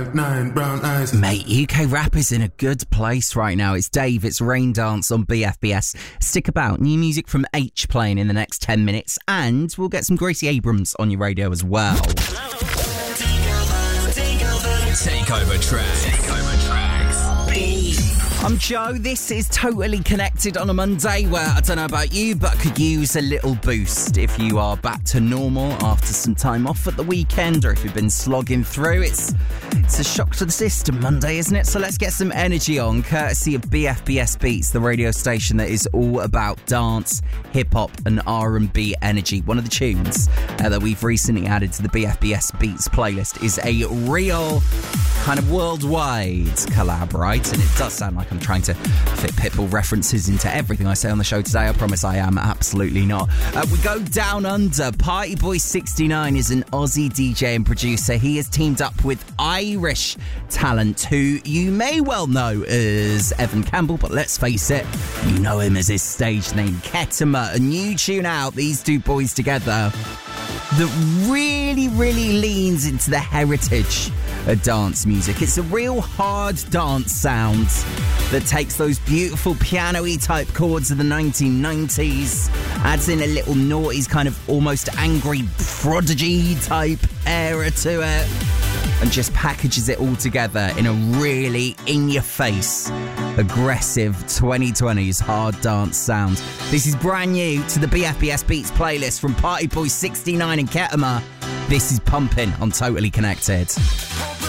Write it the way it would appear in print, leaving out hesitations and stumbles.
9 brown eyes. Mate, UK rap is in a good place right now. It's Dave, it's Rain Dance on BFBS. Stick about, new music from H playing in the next 10 minutes, and we'll get some Gracie Abrams on your radio as well. Takeover tracks. I'm Joe, this is Totally Connected on a Monday where, I don't know about you, but could use a little boost if you are back to normal after some time off at the weekend, or if you've been slogging through. It's a shock to the system Monday, isn't it? So let's get some energy on, courtesy of BFBS Beats, the radio station that is all about dance, hip-hop and R&B energy. One of the tunes that we've recently added to the BFBS Beats playlist is a real kind of worldwide collab, right? And it does sound like I'm trying to fit Pitbull references into everything I say on the show today. I promise I am absolutely not. We go down under. Party Boy 69 is an Aussie DJ and producer. He has teamed up with Irish talent who you may well know as Evan Campbell, but let's face it, you know him as his stage name Ketama. A new tune out, these two boys together, that really, really leans into the heritage of dance music. It's a real hard dance sound that takes those beautiful piano-y type chords of the 1990s, adds in a little noughties kind of almost angry prodigy type era to it, and just packages it all together in a really in-your-face, aggressive 2020s hard dance sound. This is brand new to the BFBS Beats playlist from Party Boy 69 and Ketama. This is Pumping on Totally Connected.